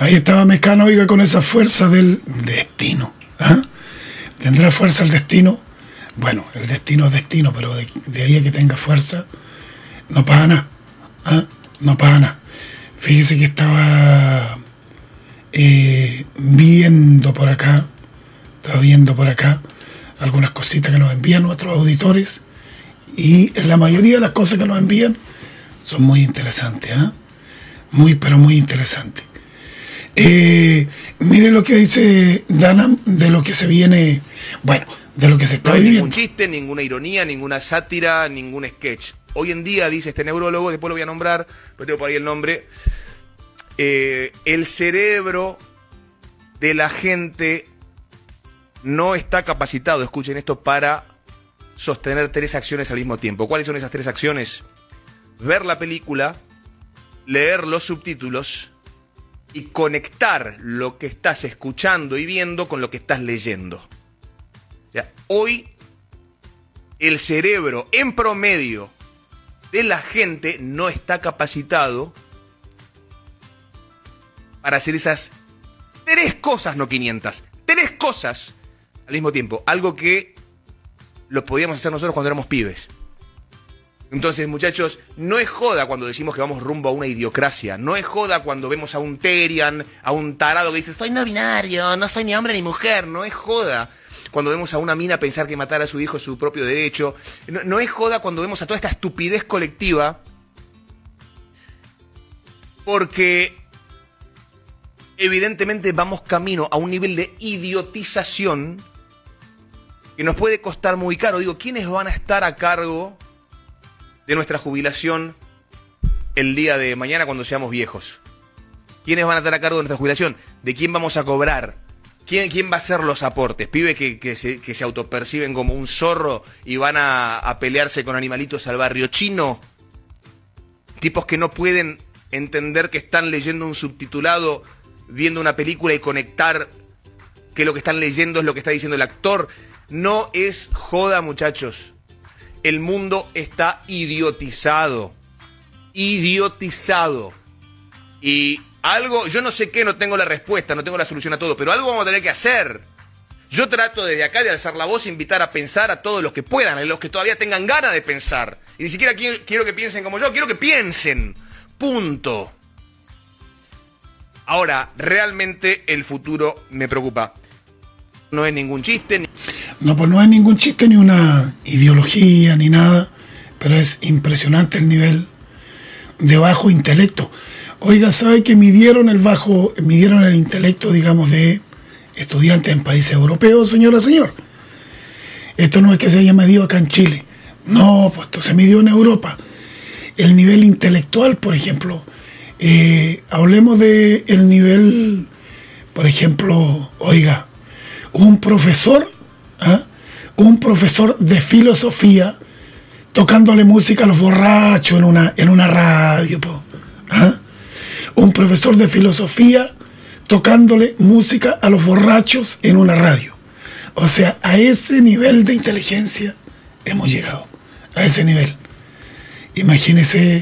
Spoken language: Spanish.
Ahí estaba Mecano, oiga, con esa fuerza del destino. ¿Ah? ¿Tendrá fuerza el destino? Bueno, el destino es destino, pero de ahí a que tenga fuerza, no pasa nada. ¿Ah? No pasa nada. Fíjese que estaba viendo por acá algunas cositas que nos envían nuestros auditores, y la mayoría de las cosas que nos envían son muy interesantes, ¿eh? Pero muy interesantes. Mire lo que dice Dana de lo que se viene, bueno, de lo que se está no hay viviendo. Ningún chiste, ninguna ironía, ninguna sátira, ningún sketch. Hoy en día, dice este neurólogo, después lo voy a nombrar, pero tengo por ahí el nombre, el cerebro de la gente no está capacitado, escuchen esto, para sostener 3 acciones al mismo tiempo. ¿Cuáles son esas 3 acciones? Ver la película, leer los subtítulos y conectar lo que estás escuchando y viendo con lo que estás leyendo. O sea, hoy el cerebro en promedio de la gente no está capacitado para hacer esas 3 cosas, no 500, 3 cosas al mismo tiempo. Algo que lo podíamos hacer nosotros cuando éramos pibes. Entonces, muchachos, no es joda cuando decimos que vamos rumbo a una idiocracia. No es joda cuando vemos a un Terian, a un tarado que dice, soy no binario, no soy ni hombre ni mujer. No es joda cuando vemos a una mina pensar que matar a su hijo es su propio derecho. No es joda cuando vemos a toda esta estupidez colectiva. Porque evidentemente vamos camino a un nivel de idiotización que nos puede costar muy caro. Digo, ¿quiénes van a estar a cargo de nuestra jubilación el día de mañana cuando seamos viejos? ¿Quiénes van a estar a cargo de nuestra jubilación? ¿De quién vamos a cobrar? ¿Quién va a hacer los aportes? ¿Pibes que se autoperciben como un zorro y van a pelearse con animalitos al barrio chino? ¿Tipos que no pueden entender que están leyendo un subtitulado, viendo una película y conectar que lo que están leyendo es lo que está diciendo el actor? No es joda, muchachos. El mundo está idiotizado. Idiotizado. Y algo, yo no sé qué, no tengo la respuesta, no tengo la solución a todo, pero algo vamos a tener que hacer. Yo trato desde acá de alzar la voz e invitar a pensar a todos los que puedan, a los que todavía tengan ganas de pensar. Y ni siquiera quiero que piensen como yo, quiero que piensen. Punto. Ahora, realmente el futuro me preocupa. No es ningún chiste. No, pues no es ningún chiste, ni una ideología, ni nada, pero es impresionante el nivel de bajo intelecto. Oiga, ¿sabe que midieron el intelecto, digamos, de estudiantes en países europeos, señora, señor? Esto no es que se haya medido acá en Chile. No, pues esto se midió en Europa. El nivel intelectual, por ejemplo, hablemos de el nivel, por ejemplo, oiga, un profesor de filosofía tocándole música a los borrachos en una radio, ¿ah? Un profesor de filosofía tocándole música a los borrachos en una radio. O sea, a ese nivel de inteligencia hemos llegado, a ese nivel. Imagínese